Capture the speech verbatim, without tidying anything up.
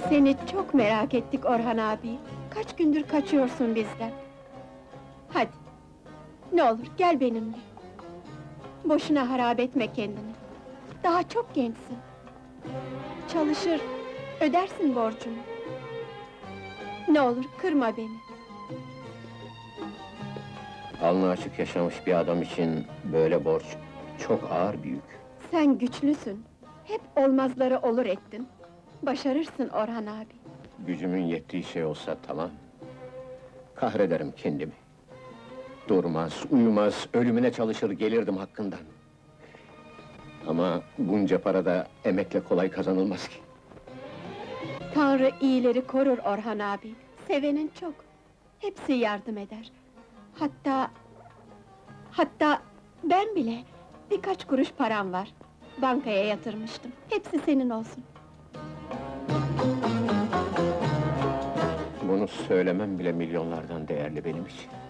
Seni çok merak ettik Orhan abi. Kaç gündür kaçıyorsun bizden. Hadi, ne olur gel benimle. Boşuna harap etme kendini. Daha çok gençsin. Çalışır, ödersin borcunu. Ne olur kırma beni. Alnı açık yaşamış bir adam için böyle borç çok ağır bir yük. Sen güçlüsün. Hep olmazları olur ettin. Başarırsın Orhan abi. Gücümün yettiği şey olsa tamam. Kahrederim kendimi. Durmaz, uyumaz, ölümüne çalışır gelirdim hakkından. Ama bunca para da emekle kolay kazanılmaz ki. Tanrı iyileri korur Orhan abi. Sevenin çok. Hepsi yardım eder. Hatta... Hatta ben bile birkaç kuruş param var. Bankaya yatırmıştım. Hepsi senin olsun. Bunu söylemem bile milyonlardan değerli benim için.